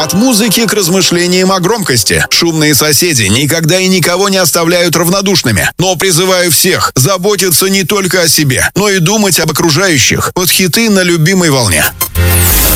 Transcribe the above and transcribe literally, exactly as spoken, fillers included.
От музыки к размышлениям о громкости. Шумные соседи никогда и никого не оставляют равнодушными. Но призываю всех заботиться не только о себе, но и думать об окружающих. Под хиты на любимой волне.